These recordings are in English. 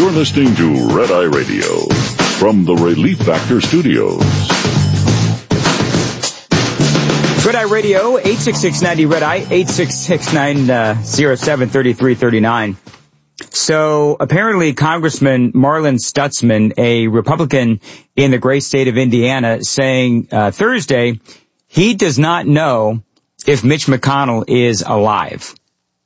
You're listening to Red Eye Radio from the Relief Factor Studios. Red Eye Radio, 866-90 Red Eye, 866-907-3339. So apparently Congressman Marlin Stutzman, a Republican in the great state of Indiana, saying Thursday he does not know if Mitch McConnell is alive.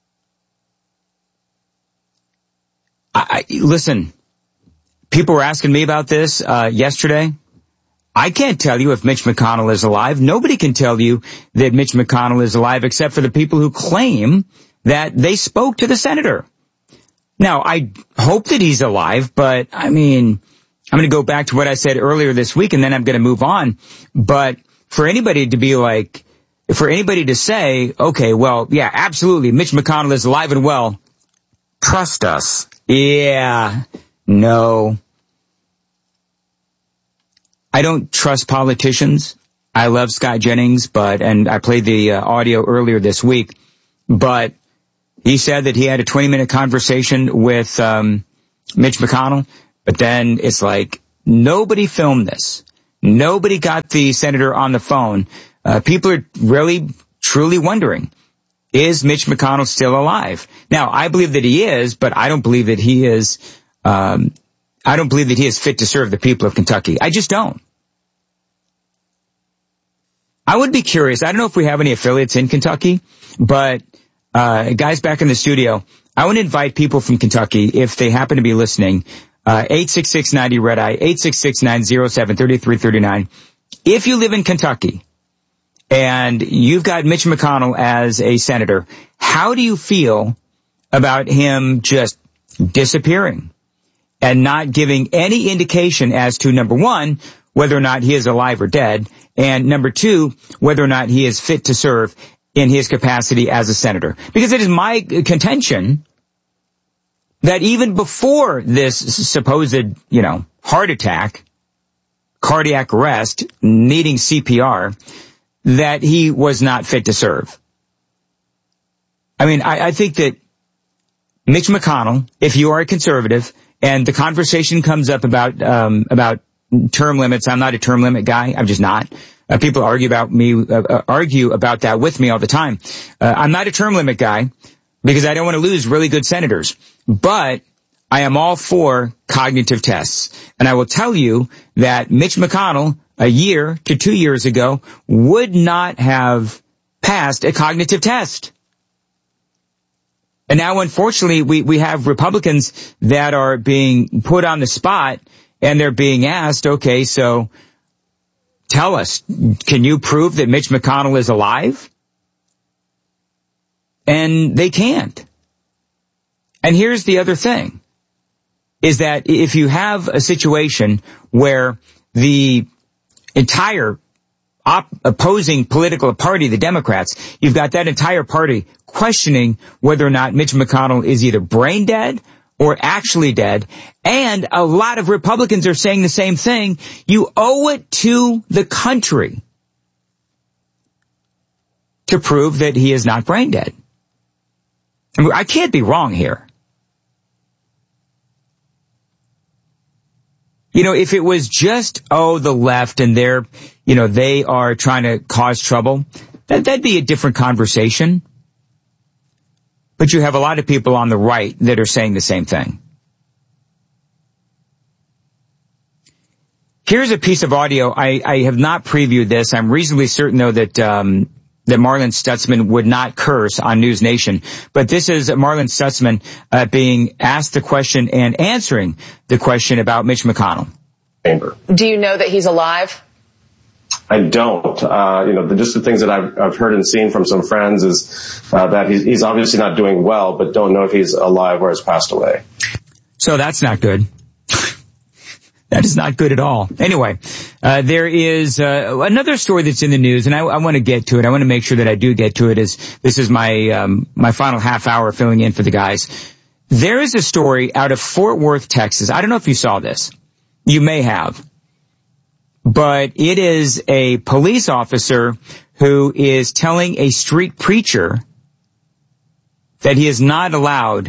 Listen, people were asking me about this yesterday. I can't tell you if Mitch McConnell is alive. Nobody can tell you that Mitch McConnell is alive except for the people who claim that they spoke to the senator. Now, I hope that he's alive, but I mean, I'm going to go back to what I said earlier this week and then I'm going to move on. But for anybody to be like, for anybody to say, okay, well, yeah, absolutely, Mitch McConnell is alive and well, trust us. Yeah, no. I don't trust politicians. I love Scott Jennings, and I played the audio earlier this week, but he said that he had a 20-minute conversation with Mitch McConnell, but then it's like nobody filmed this. Nobody got the senator on the phone. People are really, truly wondering, is Mitch McConnell still alive? Now, I believe that he is, but I don't believe that he is, I don't believe that he is fit to serve the people of Kentucky. I just don't. I would be curious. I don't know if we have any affiliates in Kentucky, but, guys back in the studio, I want to invite people from Kentucky, if they happen to be listening, 866-90 Red Eye, 866-907-3339. If you live in Kentucky, and you've got Mitch McConnell as a senator, how do you feel about him just disappearing and not giving any indication as to, number one, whether or not he is alive or dead, and number two, whether or not he is fit to serve in his capacity as a senator? Because it is my contention that even before this supposed, heart attack, cardiac arrest, needing CPR, that he was not fit to serve. I mean, I think that Mitch McConnell, if you are a conservative, and the conversation comes up about term limits, I'm not a term limit guy. I'm just not. People argue about that with me all the time. I'm not a term limit guy because I don't want to lose really good senators, but I am all for cognitive tests. And I will tell you that Mitch McConnell, a year to 2 years ago, would not have passed a cognitive test. And now, unfortunately, we have Republicans that are being put on the spot, and they're being asked, okay, so tell us, can you prove that Mitch McConnell is alive? And they can't. And here's the other thing, is that if you have a situation where the entire opposing political party, the Democrats, you've got that entire party questioning whether or not Mitch McConnell is either brain dead or actually dead. And a lot of Republicans are saying the same thing. You owe it to the country to prove that he is not brain dead. I mean, I can't be wrong here. If it was just, the left and they are trying to cause trouble, that'd be a different conversation. But you have a lot of people on the right that are saying the same thing. Here's a piece of audio. I have not previewed this. I'm reasonably certain, though, that Marlin Stutzman would not curse on News Nation. But this is Marlin Stutzman being asked the question and answering the question about Mitch McConnell. Do you know that he's alive? I don't. Just the things that I've heard and seen from some friends is that he's obviously not doing well, but don't know if he's alive or has passed away. So that's not good. That is not good at all. Anyway, there is another story that's in the news, and I want to get to it. I want to make sure that I do get to it. This is my final half hour filling in for the guys. There is a story out of Fort Worth, Texas. I don't know if you saw this. You may have. But it is a police officer who is telling a street preacher that he is not allowed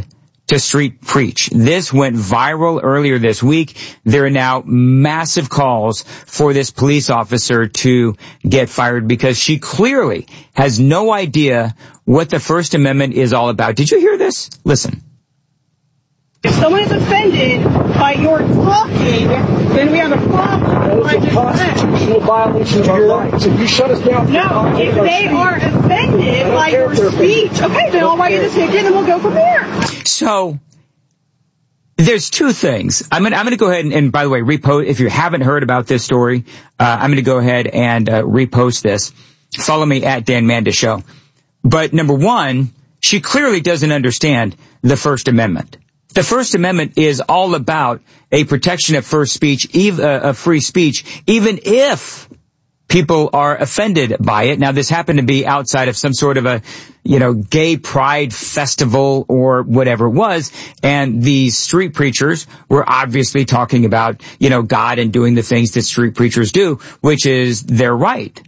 to street preach. This went viral earlier this week. There are now massive calls for this police officer to get fired because she clearly has no idea what the First Amendment is all about. Did you hear this? Listen. If someone is offended by your talking, then we have a problem. That is a constitutional violation of your rights. If you shut us down... No, if they are offended by your speech, okay, then I'll write you the ticket and we'll go from there. So, there's two things. I'm going to go ahead and, by the way, repost, if you haven't heard about this story, I'm going to go ahead and repost this. Follow me at Dan Mandis Show. But number one, she clearly doesn't understand the First Amendment. The First Amendment is all about a protection of free speech, even if people are offended by it. Now, this happened to be outside of some sort of a, gay pride festival or whatever it was. And these street preachers were obviously talking about, God and doing the things that street preachers do, which is their right.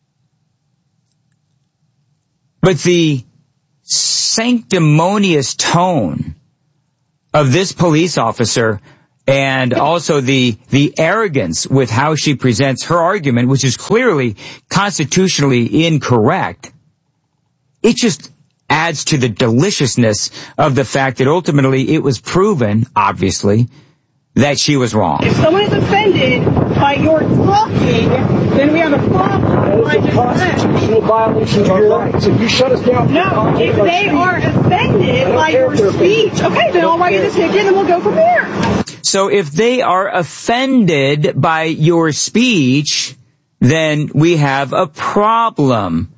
But the sanctimonious tone of this police officer and also the arrogance with how she presents her argument, which is clearly constitutionally incorrect, it just adds to the deliciousness of the fact that ultimately it was proven, obviously, that she was wrong. If someone is offended by your talking, then we have a problem. That is a constitutional violation of your rights. If you shut us down... No, if they are offended by your speech, okay, then I'll write you the ticket and we'll go from there. So if they are offended by your speech, then we have a problem.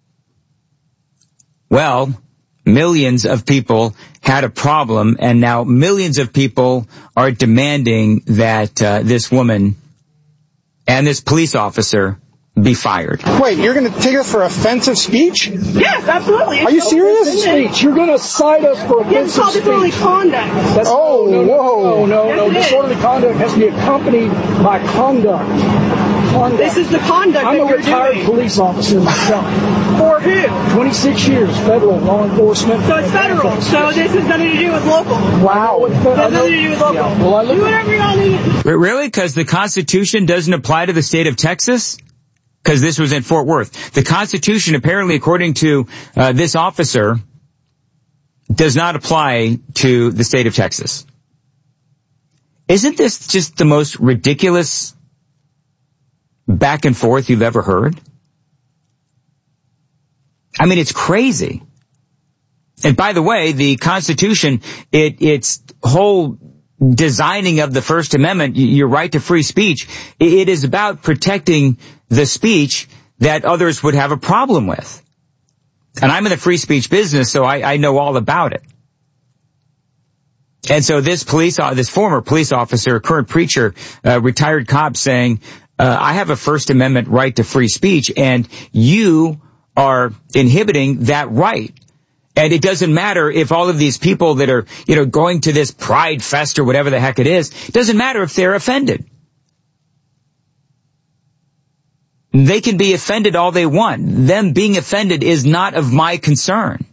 Well, millions of people had a problem, and now millions of people are demanding that this woman and this police officer be fired. Wait, you're going to take us for offensive speech? Yes, absolutely. Are you serious? Speech. You're going to cite us for It's offensive called disorderly speech. conduct. No. Disorderly conduct has to be accompanied by conduct. This is the conduct I'm that a you're retired doing. police officer myself. For who? 26 years, federal law enforcement. So it's federal. So this has nothing to do with local. Wow. It has nothing to do with local. Yeah. Well, Do whatever you want to do. Really? Because the Constitution doesn't apply to the state of Texas? Because this was in Fort Worth. The Constitution, apparently, according to this officer, does not apply to the state of Texas. Isn't this just the most ridiculous back and forth you've ever heard? I mean, it's crazy. And by the way, the Constitution, its whole designing of the First Amendment, your right to free speech, it is about protecting the speech that others would have a problem with. And I'm in the free speech business, so I know all about it. And so this former police officer, current preacher, retired cop saying, I have a First Amendment right to free speech, and you are inhibiting that right. And it doesn't matter if all of these people that are, going to this Pride Fest or whatever the heck it is, it doesn't matter if they're offended. They can be offended all they want. Them being offended is not of my concern.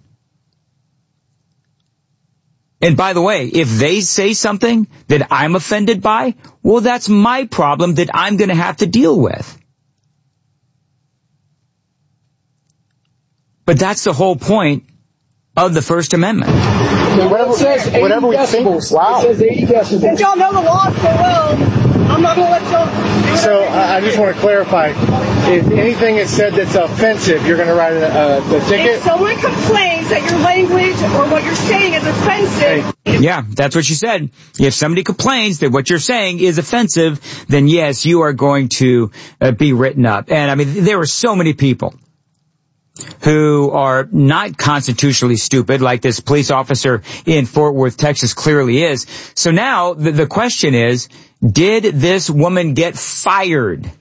And by the way, if they say something that I'm offended by, well, that's my problem that I'm going to have to deal with. But that's the whole point of the First Amendment. Whatever we think. Wow. It says 80 decibels. Since y'all know the law so well, I'm not going to let y'all do it. So I just want to clarify. If anything is said that's offensive, you're going to write a ticket? If someone complains that your language or what you're saying is offensive... Yeah, that's what she said. If somebody complains that what you're saying is offensive, then yes, you are going to be written up. And I mean, there are so many people who are not constitutionally stupid, like this police officer in Fort Worth, Texas clearly is. So now the question is, did this woman get fired?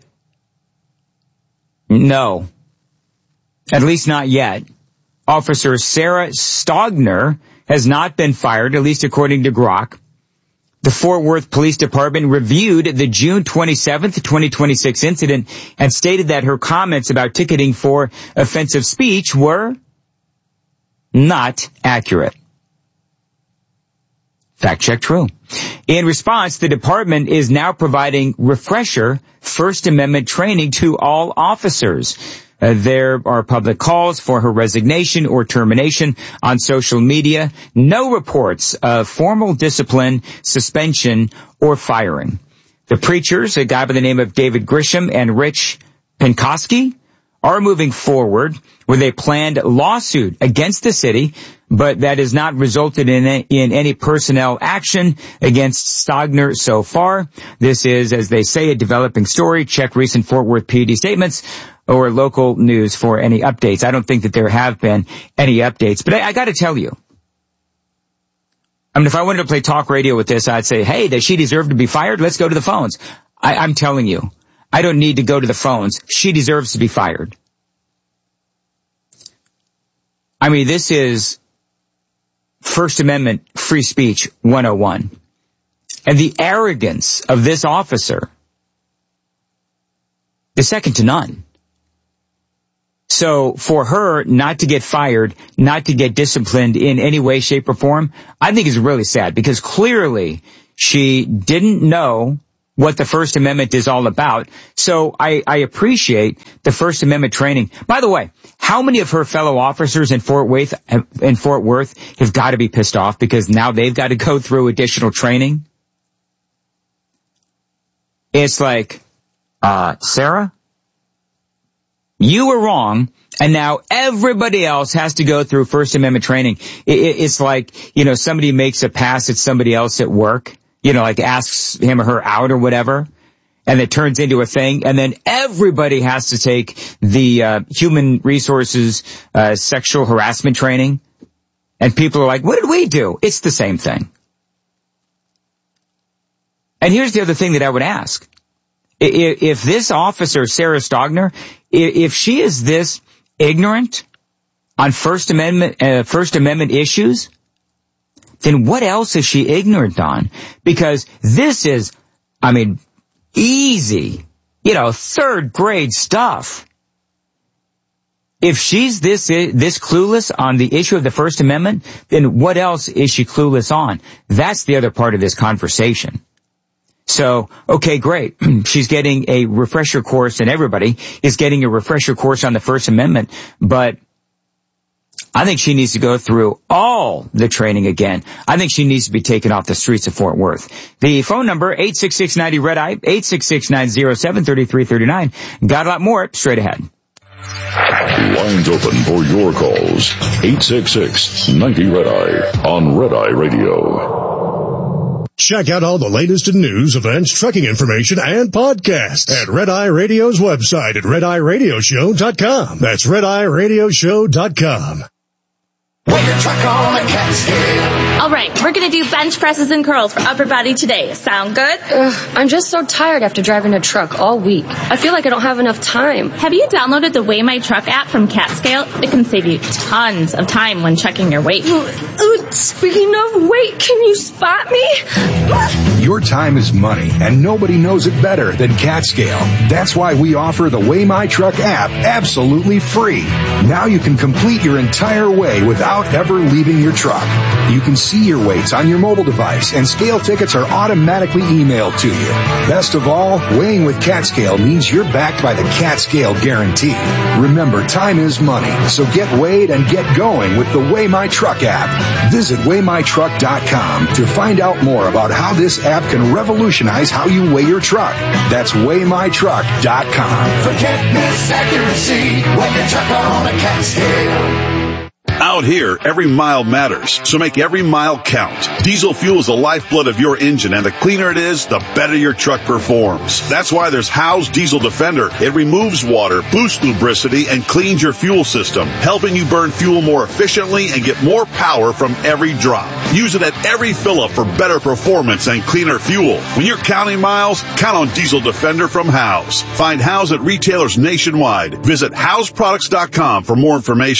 No. At least not yet. Officer Sarah Stogner has not been fired, at least according to Grok. The Fort Worth Police Department reviewed the June 27th, 2026 incident and stated that her comments about ticketing for offensive speech were not accurate. Fact check true. In response, the department is now providing refresher First Amendment training to all officers. There are public calls for her resignation or termination on social media. No reports of formal discipline, suspension, or firing. The preachers, a guy by the name of David Grisham and Rich Penkoski, are moving forward with a planned lawsuit against the city, but that has not resulted in any personnel action against Stogner so far. This is, as they say, a developing story. Check recent Fort Worth PD statements or local news for any updates. I don't think that there have been any updates, but I got to tell you, I mean, if I wanted to play talk radio with this, I'd say, hey, does she deserve to be fired? Let's go to the phones. I'm telling you, I don't need to go to the phones. She deserves to be fired. I mean, this is First Amendment free speech 101. And the arrogance of this officer is second to none. So for her not to get fired, not to get disciplined in any way, shape, or form, I think is really sad, because clearly she didn't know what the First Amendment is all about. So I appreciate the First Amendment training. By the way, how many of her fellow officers in Fort Worth have got to be pissed off because now they've got to go through additional training? It's like, Sarah, you were wrong, and now everybody else has to go through First Amendment training. It's like, somebody makes a pass at somebody else at work, like asks him or her out or whatever, and it turns into a thing, and then everybody has to take the human resources sexual harassment training, and people are like, what did we do? It's the same thing. And here's the other thing that I would ask. If this officer, Sarah Stogner, if she is this ignorant on First Amendment issues, then what else is she ignorant on? Because this is, easy, third grade stuff. If she's this clueless on the issue of the First Amendment, then what else is she clueless on? That's the other part of this conversation. So, okay, great. She's getting a refresher course, and everybody is getting a refresher course on the First Amendment, but I think she needs to go through all the training again. I think she needs to be taken off the streets of Fort Worth. The phone number, 866-90-RED-EYE, 866-907-3339. Got a lot more straight ahead. Lines open for your calls. 866-90-RED-EYE on Red Eye Radio. Check out all the latest in news, events, trucking information, and podcasts at Red Eye Radio's website at RedEyeRadioshow.com. That's RedEyeRadioshow.com. Put your truck on a Catskill. All right, we're going to do bench presses and curls for upper body today. Sound good? I'm just so tired after driving a truck all week. I feel like I don't have enough time. Have you downloaded the Weigh My Truck app from Catskill? It can save you tons of time when checking your weight. Speaking of weight, can you spot me? Your time is money, and nobody knows it better than Catskill. That's why we offer the Weigh My Truck app absolutely free. Now you can complete your entire weigh without ever leaving your truck. You can see your weights on your mobile device, and scale tickets are automatically emailed to you. Best of all, weighing with Catskill means you're backed by the Catskill Guarantee. Remember, time is money, so get weighed and get going with the Weigh My Truck app. Visit WeighMyTruck.com to find out more about how this app can revolutionize how you weigh your truck. That's WeighMyTruck.com. Forget misaccuracy when you truck on a Catskill. Out here, every mile matters, so make every mile count. Diesel fuel is the lifeblood of your engine, and the cleaner it is, the better your truck performs. That's why there's Howe's Diesel Defender. It removes water, boosts lubricity, and cleans your fuel system, helping you burn fuel more efficiently and get more power from every drop. Use it at every fill-up for better performance and cleaner fuel. When you're counting miles, count on Diesel Defender from Howe's. Find Howe's at retailers nationwide. Visit Howe'sProducts.com for more information.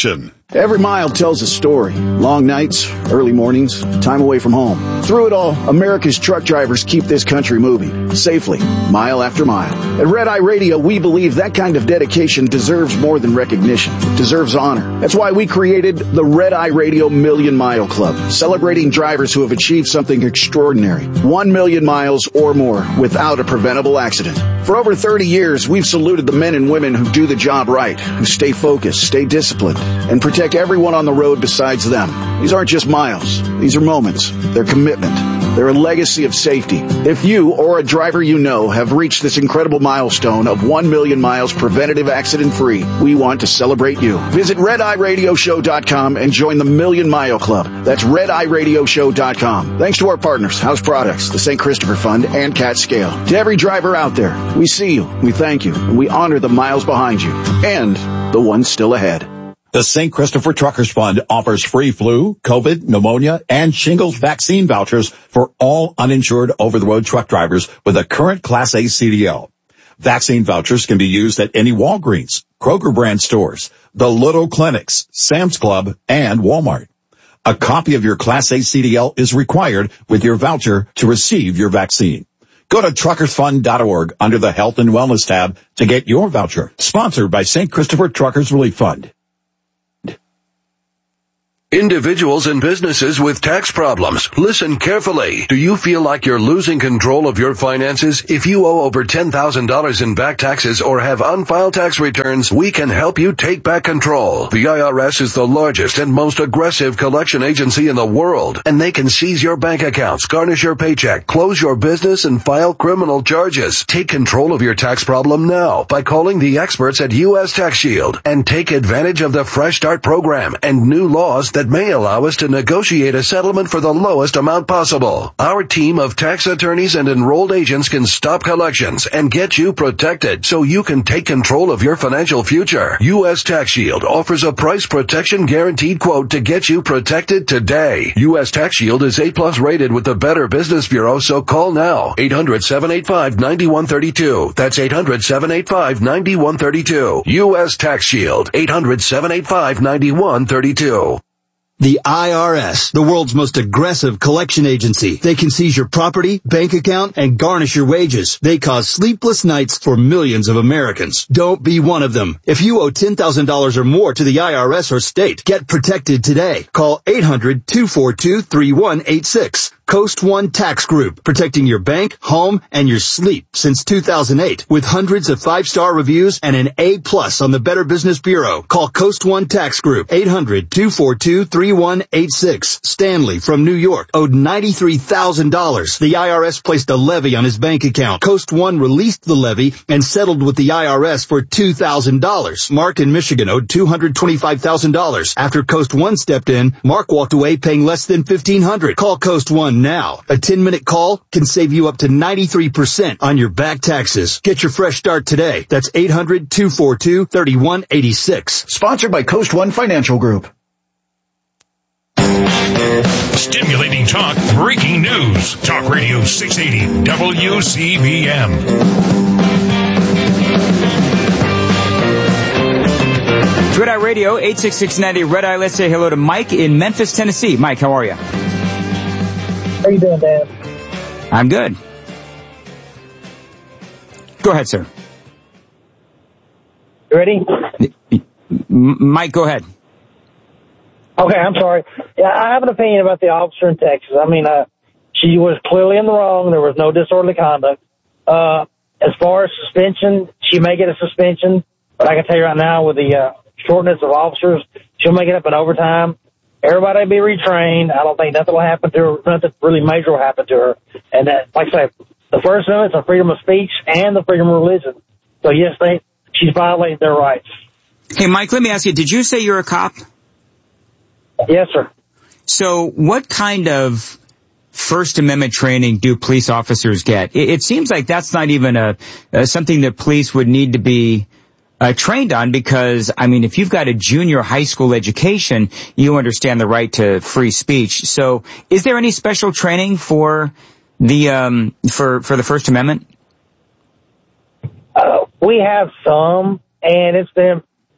Every mile tells a story. Long nights, early mornings, time away from home. Through it all, America's truck drivers keep this country moving, safely, mile after mile. At Red Eye Radio, we believe that kind of dedication deserves more than recognition. It deserves honor. That's why we created the Red Eye Radio Million Mile Club, celebrating drivers who have achieved something extraordinary. 1 million miles or more without a preventable accident. For over 30 years, we've saluted the men and women who do the job right, who stay focused, stay disciplined, and protect everyone on the road besides them. These aren't just miles. These are moments. They're commitment. They're a legacy of safety. If you or a driver you know have reached this incredible milestone of 1 million miles preventative accident-free, we want to celebrate you. Visit RedEyeRadioShow.com and join the Million Mile Club. That's RedEyeRadioShow.com. Thanks to our partners, House Products, the St. Christopher Fund, and Cat Scale. To every driver out there, we see you, we thank you, and we honor the miles behind you, and the ones still ahead. The St. Christopher Truckers Fund offers free flu, COVID, pneumonia, and shingles vaccine vouchers for all uninsured over-the-road truck drivers with a current Class A CDL. Vaccine vouchers can be used at any Walgreens, Kroger brand stores, the Little Clinics, Sam's Club, and Walmart. A copy of your Class A CDL is required with your voucher to receive your vaccine. Go to truckersfund.org under the Health and Wellness tab to get your voucher. Sponsored by St. Christopher Truckers Relief Fund. Individuals and businesses with tax problems, listen carefully. Do you feel like you're losing control of your finances? If you owe over $10,000 in back taxes or have unfiled tax returns, we can help you take back control. The IRS is the largest and most aggressive collection agency in the world, and they can seize your bank accounts, garnish your paycheck, close your business, and file criminal charges. Take control of your tax problem now by calling the experts at U.S. Tax Shield and take advantage of the Fresh Start program and new laws that may allow us to negotiate a settlement for the lowest amount possible. Our team of tax attorneys and enrolled agents can stop collections and get you protected so you can take control of your financial future. U.S. Tax Shield offers a price protection guaranteed quote to get you protected today. U.S. Tax Shield is A+ rated with the Better Business Bureau, so call now. 800-785-9132. That's 800-785-9132. U.S. Tax Shield. 800-785-9132. The IRS, the world's most aggressive collection agency. They can seize your property, bank account, and garnish your wages. They cause sleepless nights for millions of Americans. Don't be one of them. If you owe $10,000 or more to the IRS or state, get protected today. Call 800-242-3186. Coast One Tax Group, protecting your bank, home, and your sleep since 2008 with hundreds of 5-star reviews and an A+ on the Better Business Bureau. Call Coast One Tax Group, 800-242-3186. Stanley from New York owed $93,000. The IRS placed a levy on his bank account. Coast One released the levy and settled with the IRS for $2,000. Mark in Michigan owed $225,000. After Coast One stepped in, Mark walked away paying less than $1,500. Call Coast One now. A 10-minute call can save you up to 93% on your back taxes. Get your fresh start today. That's 800-242-3186. Sponsored by Coast One Financial Group. Stimulating talk, breaking news. Talk Radio 680 WCBM. Red Eye Radio, 86690 Red Eye. Let's say hello to Mike in Memphis, Tennessee. Mike, how are you? How you doing, Dan? I'm good. Go ahead, sir. You ready? Mike, go ahead. Okay, I'm sorry. Yeah, I have an opinion about the officer in Texas. I mean, she was clearly in the wrong. There was no disorderly conduct. As far as suspension, she may get a suspension, but I can tell you right now with the shortness of officers, she'll make it up in overtime. Everybody will be retrained. I don't think nothing will happen to her. Nothing really major will happen to her. And that, like I say, the First Amendment is the freedom of speech and the freedom of religion. So yes, she's violated their rights. Hey, Mike, let me ask you, did you say you're a cop? Yes, sir. So what kind of First Amendment training do police officers get? It seems like that's not even something that police would need to be trained on, because, I mean, if you've got a junior high school education, you understand the right to free speech. So is there any special training for the for the First Amendment? We have some, and it's been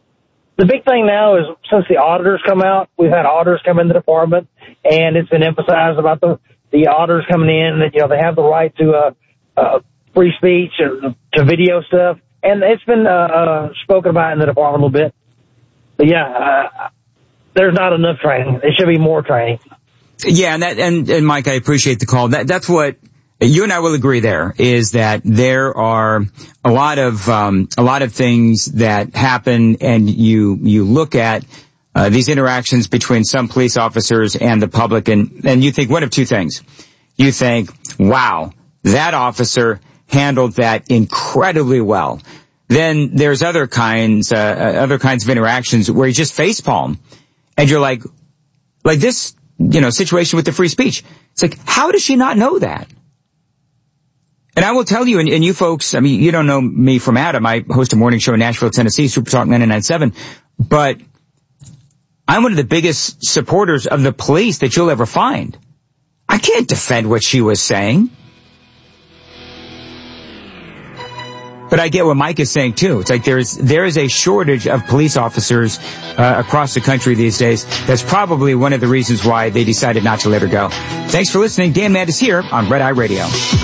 the big thing now is since the auditors come out, we've had auditors come in the department, and it's been emphasized about the auditors coming in that, they have the right to free speech and to video stuff. And it's been spoken about in the department a little bit. But there's not enough training. There should be more training. Yeah, and Mike, I appreciate the call. That's what you and I will agree there, is that there are a lot of things that happen, and you look at these interactions between some police officers and the public, and you think one of two things. You think, wow, that officer handled that incredibly well. Then there's other kinds of interactions where you just facepalm, and you're like this, situation with the free speech. It's like, how does she not know that? And I will tell you, and you folks, you don't know me from Adam. I host a morning show in Nashville, Tennessee, Super Talk 99.7, but I'm one of the biggest supporters of the police that you'll ever find. I can't defend what she was saying. But I get what Mike is saying too. It's like there is a shortage of police officers across the country these days. That's probably one of the reasons why they decided not to let her go. Thanks for listening. Dan Mandis here on Red Eye Radio.